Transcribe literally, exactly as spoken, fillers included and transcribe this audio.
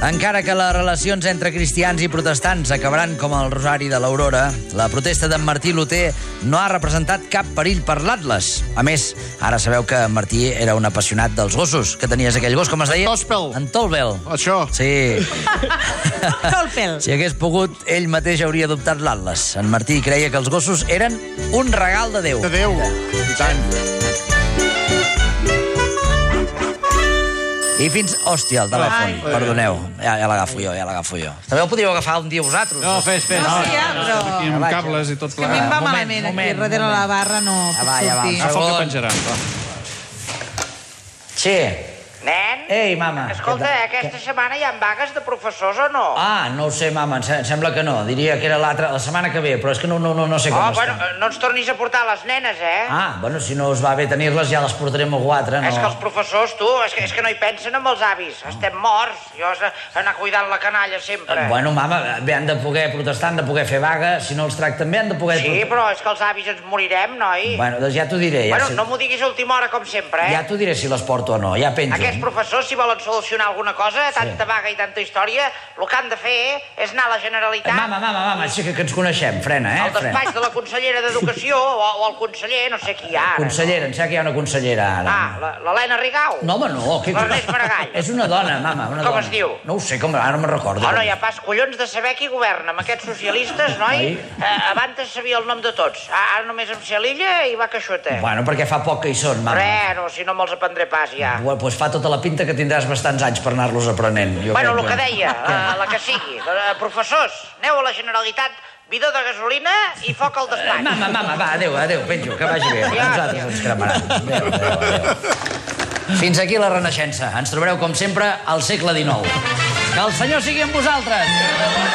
Encara que les relacions entre cristians i protestants acabaran com el Rosari de l'Aurora, la protesta d'en Martí Luter no ha representat cap perill per l'Atles. A més, ara sabeu que en Martí era un apassionat dels gossos. Que tenies aquell gos, com es deia? Tospel. En Tolbel. Això. Sí. Tolpel. Si hagués pogut, ell mateix hauria adoptat l'Atles. En Martí creia que els gossos eren un regal de Déu. De Déu. I tant. I fins... Hòstia, el telèfon. Ai. Perdoneu. Ja, ja l'agafo jo, ja l'agafo jo. També ho podríeu agafar un dia vosaltres. No, fes, fes. No, sí, ja, però... Aquí amb cables i tot Que a mi em va Moment, malament, aquí, moment, darrere moment. la barra no Ja puc va, ja va. sortir. Agafa el que Segon. penjaran, va. Sí. Nen? Ei, mama. Escolta, aquesta setmana hi ha vagues de professors o no? Ah, no ho sé, mama, em se- em sembla que no. Diria que era l'altra, la setmana que ve, però és que no, no, no, no sé com Oh, està. bueno, no ens tornis a portar les nenes, eh? Ah, bueno, si no us va bé tenir-les, ja les portarem a quatre, no? És que els professors, tu, és que, és que no hi pensen amb els avis. Estem morts. Jo has d'anar cuidant la canalla sempre. Bueno, mama, bé, han de poder protestar, han de poder fer vaga, si no els tracten bé han de poder... Sí, però és que els avis ens morirem, noi. Bueno, doncs ja t'ho diré. Ja Bueno, sé... no m'ho diguis a última hora, com sempre, eh? Ja t'ho diré si les porto o no, ja penjo. Aquests professors, si volen solucionar alguna cosa, tanta vaga i tanta història, el que han de fer és anar a la Generalitat, Mama, mama, mama, sí que, que ens coneixem, frena, eh? al despatx de la consellera d'Educació o, o el conseller, no sé qui hi ha ara. Consellera, em sembla que hi ha una consellera ara. Ah, la- l'Helena Rigau. No, home, no. Que... L'Ernest Maragall. És una dona, mama, una Com dona. es diu? No ho sé, com... ara no me'n recordo. Oh, no hi ha pas collons de saber qui governa amb aquests socialistes, noi. Oi? Eh, abans sabia el nom de tots. Ah, ara només em sé l'illa i va queixota. Bueno, perquè fa poc que hi són, mama. Bueno, si no me'ls aprendré pas, ja. Bueno, doncs fa tota la pinta que tindràs bastants anys per anar-los aprenent. Jo Bueno, crec el que deia, la, la que sigui. Eh, professors, aneu a la Generalitat, bidó de gasolina i foc al despatx. Mama, mama, va, adéu, adéu, penjo, que vagi bé. Ja, Nosaltres ja. ens cremaran. Adéu, adéu, adéu. Fins aquí la Renaixença. Ens trobareu, com sempre, al segle dinou. Que el Senyor sigui amb vosaltres.